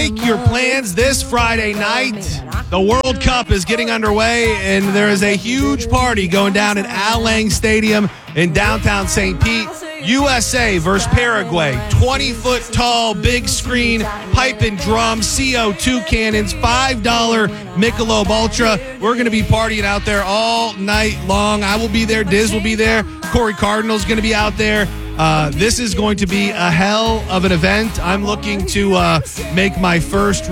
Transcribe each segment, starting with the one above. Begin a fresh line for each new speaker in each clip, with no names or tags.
Make your plans this Friday night. The World Cup is getting underway, and there is a huge party going down at Al Lang Stadium in downtown St. Pete. USA versus Paraguay. 20-foot tall, big screen, pipe and drum, CO2 cannons, $5 Michelob Ultra. We're going to be partying out there all night long. I will be there. Diz will be there. Corey Cardinal's going to be out there. This is going to be a hell of an event. I'm looking to make my first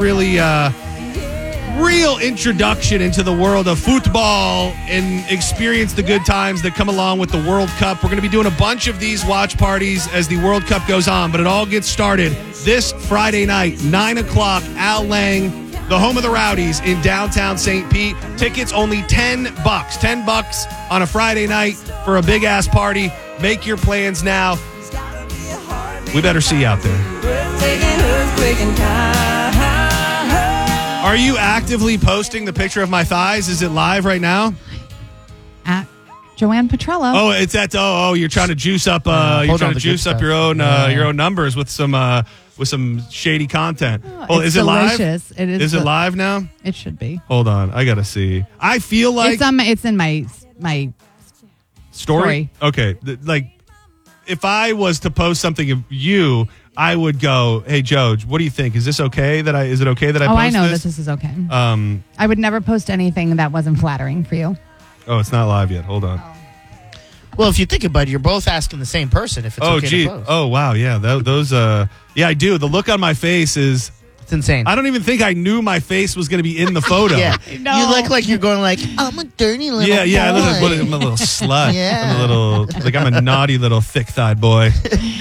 real introduction into the world of football and experience the good times that come along with the World Cup. We're going to be doing a bunch of these watch parties as the World Cup goes on, but it all gets started this Friday night, 9 o'clock, Al Lang, the home of the Rowdies in downtown St. Pete. Tickets only $10. $10 on a Friday night for a big-ass party. Make your plans now. We better see you out there. Are you actively posting the picture of my thighs? Is it live right now?
At Joanne Petrello.
Oh, it's at you're trying to juice up your own numbers with some shady content. Oh, is it
delicious.
Live? Is it live now?
It should be.
Hold on, I gotta see. I feel like
it's in my story.
Okay, if I was to post something of you, I would go, "Hey, Joe, what do you think? Is this okay? Is it okay that I post
I know
this?
that this is okay. I would never post anything that wasn't flattering for you.
Oh, it's not live yet. Hold on.
Well, if you think about it, you're both asking the same person if it's okay to post.
Oh, wow. Yeah, yeah, I do. The look on my face is...
It's insane.
I don't even think I knew my face was going to be in the photo.
Yeah. You look like you're going like, I'm a dirty little boy.
I'm a little slut.
Yeah.
I'm a naughty little thick-thighed boy.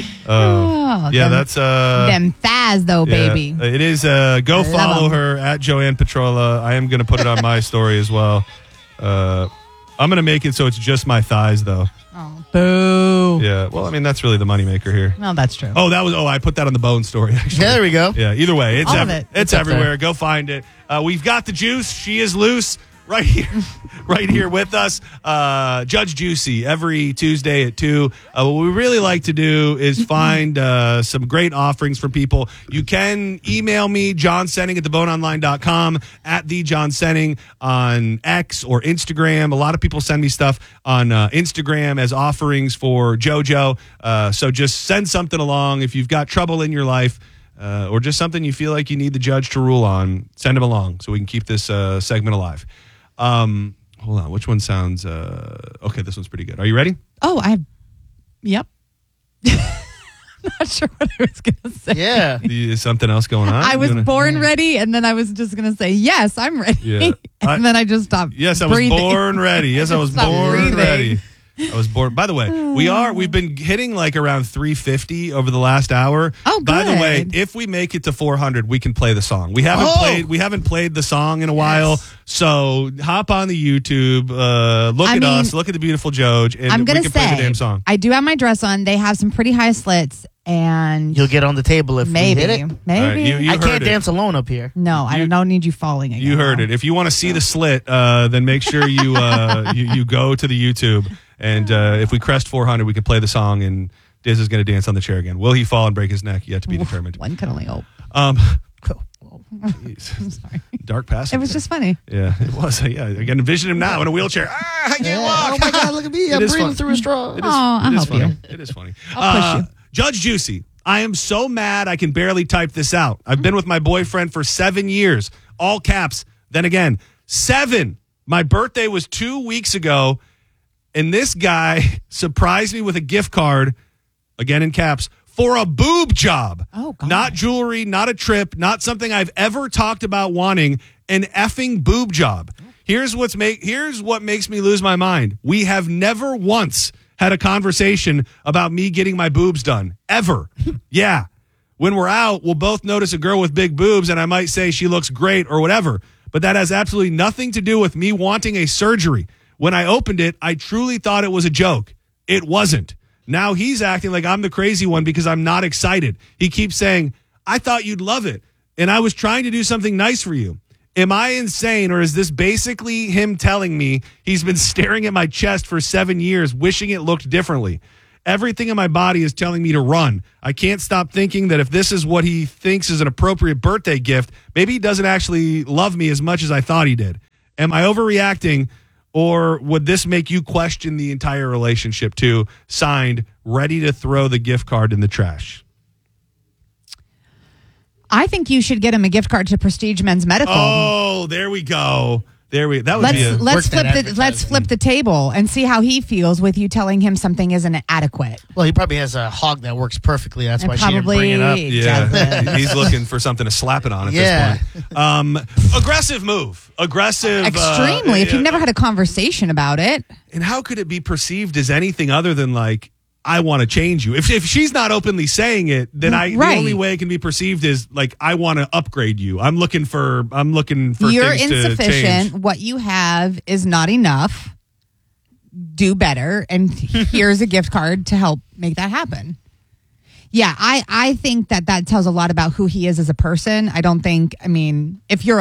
That's...
them thighs, though, baby.
It is... go follow her at Joanne Petrola. I am going to put it on my story as well. I'm going to make it so it's just my thighs, though.
Oh, boo.
Yeah, well, I mean, that's really the moneymaker here.
Well, that's true.
I put that on the Bone story, actually.
Yeah, there we go.
Yeah, either way, it's everywhere.
There.
Go find it. We've got the juice. She is loose right here with us. Judge Juicy every Tuesday at 2. What we really like to do is find some great offerings for people. You can email me, John Senning at theboneonline.com, at the John Senning on X or Instagram. A lot of people send me stuff on Instagram as offerings for JoJo. So just send something along. If you've got trouble in your life, or just something you feel like you need the judge to rule on, send them along so we can keep this segment alive. Hold on. Which one sounds... okay, this one's pretty good. Are you ready?
Oh, yep. I'm not sure what I was going to say.
Yeah.
Is something else going on?
I was born ready, and then I was just going to say, yes, I'm ready.
Yeah.
And then I just stopped
Yes, I
breathing.
was born ready. Yes, I was born
breathing.
ready. I was born. By the way, we've been hitting like around 350 over the last hour.
Oh, good.
By the way, if we make it to 400, we can play the song. We haven't played the song in a while. So hop on the YouTube, look at us, look at the beautiful Joj, and we can play the damn song.
I do have my dress on. They have some pretty high slits, and
you'll get on the table if we hit it.
Maybe.
Right,
I can't dance alone up here.
No, I don't need you falling again.
You heard it. If you want to see the slit, then make sure you you go to the YouTube. And if we crest 400, we can play the song, and Diz is going to dance on the chair again. Will he fall and break his neck? Yet to be determined.
One can only hope.
I'm
sorry.
Dark passage.
It was just funny.
Yeah, it was. Yeah, I can envision him now in a wheelchair. I can't walk.
Oh my God, look at me. I'm breathing through a straw.
I'll help you.
It is funny.
I'll push you.
Judge Juicy, I am so mad I can barely type this out. I've been with my boyfriend for 7 years. All caps. Then again, 7. My birthday was 2 weeks ago. And this guy surprised me with a gift card, again in caps, for a boob job.
Oh, God.
Not jewelry, not a trip, not something I've ever talked about wanting, an effing boob job. Here's what makes me lose my mind. We have never once had a conversation about me getting my boobs done. Ever. Yeah. When we're out, we'll both notice a girl with big boobs, and I might say she looks great or whatever. But that has absolutely nothing to do with me wanting a surgery. When I opened it, I truly thought it was a joke. It wasn't. Now he's acting like I'm the crazy one because I'm not excited. He keeps saying, I thought you'd love it, and I was trying to do something nice for you. Am I insane, or is this basically him telling me he's been staring at my chest for 7 years, wishing it looked differently? Everything in my body is telling me to run. I can't stop thinking that if this is what he thinks is an appropriate birthday gift, maybe he doesn't actually love me as much as I thought he did. Am I overreacting, or would this make you question the entire relationship too? Signed, ready to throw the gift card in the trash.
I think you should get him a gift card to Prestige Men's Medical.
Oh, there we go. That would be a...
Let's flip the table and see how he feels with you telling him something isn't adequate.
Well, he probably has a hog that works perfectly. That's
And
why she didn't bring it up.
Yeah, he's looking for something to slap it on at this point. Aggressive move. Aggressive.
Extremely. If you've never had a conversation about it.
And how could it be perceived as anything other than like, I want to change you? If she's not openly saying it, then the only way it can be perceived is like, I want to upgrade you. I'm looking for
You're
things to
insufficient.
change.
What you have is not enough. Do better. And here's a gift card to help make that happen. Yeah, I think that tells a lot about who he is as a person. I don't think, I mean, if you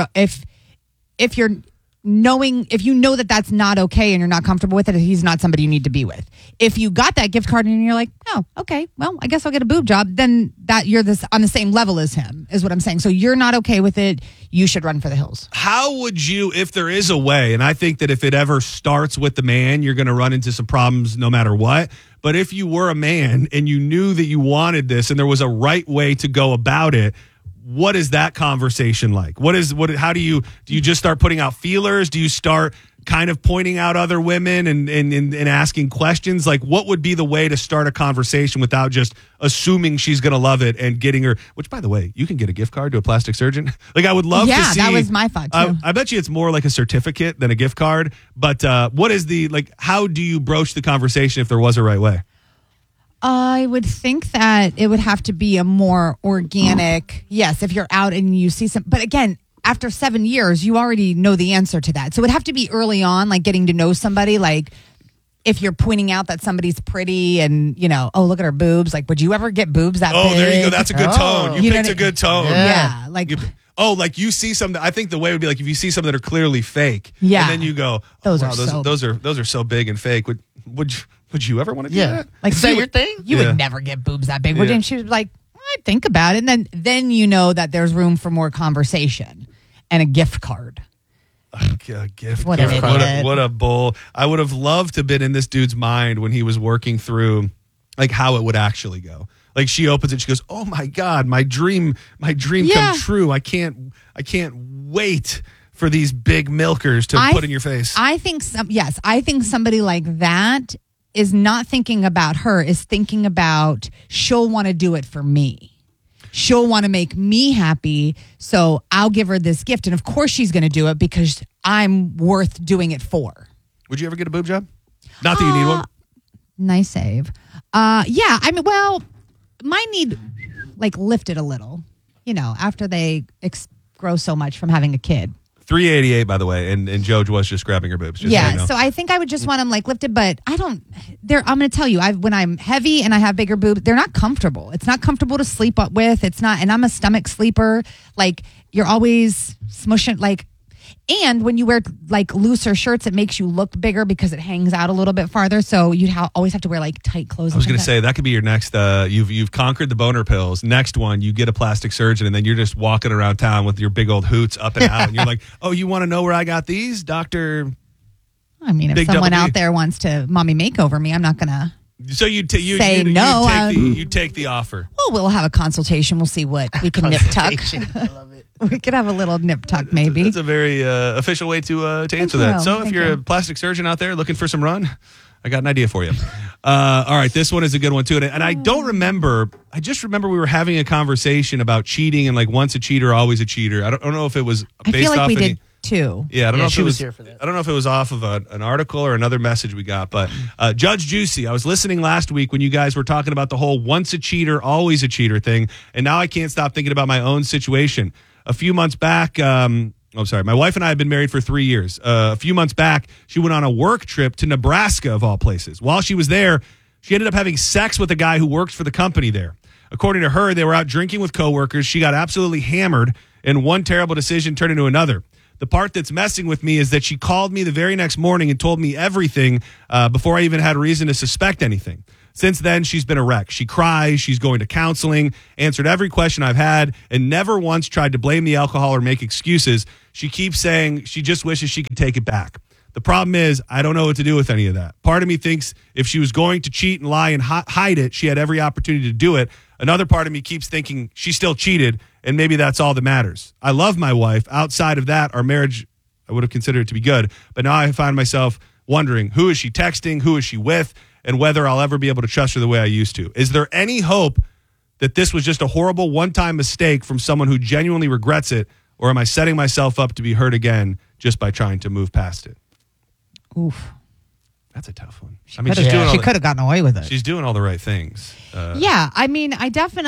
know that that's not okay and you're not comfortable with it, he's not somebody you need to be with. If you got that gift card and you're like, oh, okay, well, I guess I'll get a boob job, then that you're on the same level as him, is what I'm saying. So you're not okay with it. You should run for the hills.
How would you, if there is a way, and I think that if it ever starts with the man, you're going to run into some problems no matter what. But if you were a man and you knew that you wanted this and there was a right way to go about it, what is that conversation like? How do you just start putting out feelers? Do you start kind of pointing out other women and asking questions? Like, what would be the way to start a conversation without just assuming she's going to love it and getting her, which by the way, you can get a gift card to a plastic surgeon. Like, I would love to see.
Yeah, that was my thought too.
I bet you it's more like a certificate than a gift card. But what is how do you broach the conversation if there was a right way?
I would think that it would have to be a more organic, yes, if you're out and you see but again, after 7 years, you already know the answer to that. So it would have to be early on, like getting to know somebody, like if you're pointing out that somebody's pretty and, oh, look at her boobs. Like, would you ever get boobs that big?
Oh, there you go. That's a good tone. You picked a good tone.
Yeah.
Like you see something. I think the way would be like if you see something that are clearly fake.
Yeah.
And then you go, those are so big and fake. Would you ever want to do that?
Like,
is that your thing?
You would never get boobs that big.
Yeah.
And she was like, I'd think about it. And then you know that there's room for more conversation and a gift card.
A gift
What
card.
an idiot.
What a bull. I would have loved to have been in this dude's mind when he was working through like how it would actually go. Like she opens it, she goes, "Oh my God, my dream come true. I can't wait for these big milkers to put in your face."
I think somebody like that is not thinking about her, is thinking about she'll want to do it for me. She'll want to make me happy, so I'll give her this gift. And of course she's going to do it because I'm worth doing it for.
Would you ever get a boob job? Not that you need one.
Nice save. Yeah, I mean, well, mine need lifted a little, after they grow so much from having a kid.
388, by the way, and Joe was just grabbing her boobs.
So I think I would just want them lifted, but I'm going to tell you, when I'm heavy and I have bigger boobs, they're not comfortable. It's not comfortable to sleep with. It's not, and I'm a stomach sleeper. Like, you're always smushing, and when you wear looser shirts, it makes you look bigger because it hangs out a little bit farther. So you always have to wear tight clothes.
I was going to say that could be your next. You've conquered the boner pills. Next one, you get a plastic surgeon, and then you're just walking around town with your big old hoots up and out, and you're like, "Oh, you want to know where I got these, Doctor?"
I mean, if someone out there wants to mommy makeover me, I'm not going to.
So you take the offer.
Well, we'll have a consultation. We'll see what we can nip tuck.
I love it.
We could have a little nip tuck, maybe.
That's a very official way to answer that. So if you're a plastic surgeon out there looking for some run, I got an idea for you. All right, this one is a good one too. And I don't remember. I just remember we were having a conversation about cheating and once a cheater, always a cheater. I don't know if it was based
I feel like
off
we did too.
Yeah, I don't know if
she
it
was here for that.
I don't know if it was off of an article or another message we got, but Judge Juicy, I was listening last week when you guys were talking about the whole once a cheater, always a cheater thing, and now I can't stop thinking about my own situation. A few months back, my wife and I have been married for 3 years. A few months back, she went on a work trip to Nebraska, of all places. While she was there, she ended up having sex with a guy who works for the company there. According to her, they were out drinking with coworkers. She got absolutely hammered, and one terrible decision turned into another. The part that's messing with me is that she called me the very next morning and told me everything before I even had reason to suspect anything. Since then, she's been a wreck. She cries, she's going to counseling, answered every question I've had, and never once tried to blame the alcohol or make excuses. She keeps saying she just wishes she could take it back. The problem is, I don't know what to do with any of that. Part of me thinks if she was going to cheat and lie and hide it, she had every opportunity to do it. Another part of me keeps thinking she still cheated, and maybe that's all that matters. I love my wife. Outside of that, our marriage, I would have considered it to be good. But now I find myself wondering, who is she texting? Who is she with? And whether I'll ever be able to trust her the way I used to. Is there any hope that this was just a horrible one-time mistake from someone who genuinely regrets it, or am I setting myself up to be hurt again just by trying to move past it?
Oof.
That's a tough one.
She could have gotten away with it.
She's doing all the right things.
Yeah, I mean, I don't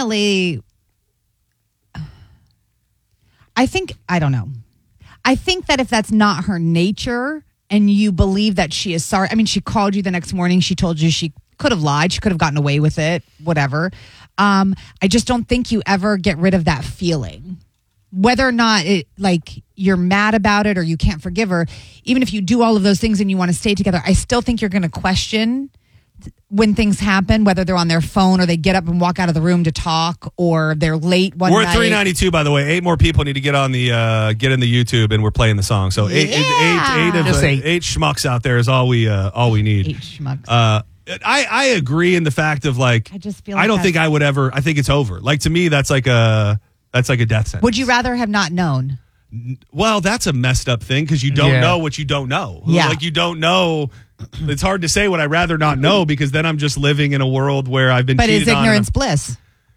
know. I think that if that's not her nature and you believe that she is sorry, I mean, she called you the next morning, she told you she could have lied, she could have gotten away with it, whatever. I just don't think you ever get rid of that feeling. Whether or not you're mad about it or you can't forgive her, even if you do all of those things and you want to stay together, I still think you're going to question when things happen, whether they're on their phone or they get up and walk out of the room to talk or they're late one
We're
night.
at 392, by the way. 8 more people need to get on the get in the YouTube, and we're playing the song. So eight schmucks out there is all we need.
8 schmucks.
I agree in the fact of
I just feel like
I don't think I would ever. I think it's over. Like, to me, that's like a death sentence.
Would you rather have not known?
Well, that's a messed up thing because you don't know what you don't know.
Yeah.
Like, you don't know. It's hard to say what I'd rather not know because then I'm just living in a world where I've been cheated on.
But is ignorance bliss?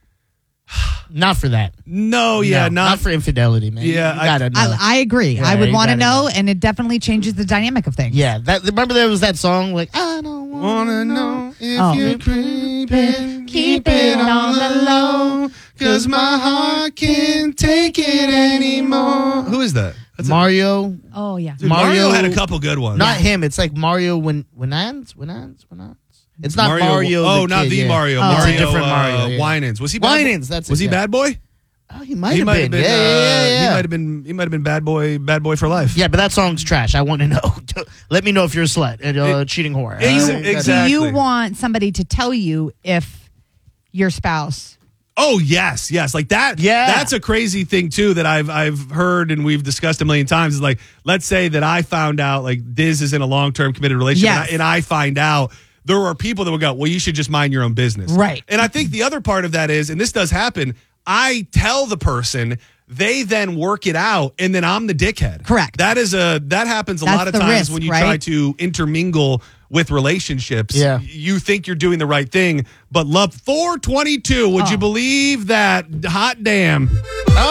Not for that.
No,
not for infidelity, man.
Yeah,
you gotta know.
I agree.
Yeah,
I would
you
want to
gotta
know, and it definitely changes the dynamic of things.
Yeah, remember there was that song like I don't wanna know if you're creeping, keep it on the low, 'cause my heart can't take it anymore.
Who is that? That's
Mario.
Oh yeah.
Dude, Mario had a couple good ones.
Not him. It's like Mario Winans. It's not Mario.
Oh, not the Mario.
Oh.
Mario,
It's a different Mario. Yeah.
Winans. Was he
Winans? That's it.
Was he
Yeah.
Bad Boy?
Oh, he might have been. Yeah.
He might have been bad boy for life.
Yeah, but that song's trash. I want to know. Let me know if you're a slut and a cheating whore.
Exactly.
Do you want somebody to tell you if your spouse?
Oh, yes. Like that.
Yeah.
That's a crazy thing too that I've heard and we've discussed a million times. Is like, let's say that I found out like Diz is in a long-term committed relationship,
Yes.
and I find out. There are people that will go, well, you should just mind your own business.
Right.
And I think the other part of that is, and this does happen, I tell the person, they then work it out, and then I'm the dickhead.
Correct.
That happens a
That's
lot of
the
times
risk,
when you
right?
try to intermingle with relationships.
Yeah.
You think you're doing the right thing, but love 422, would you believe that? Hot damn.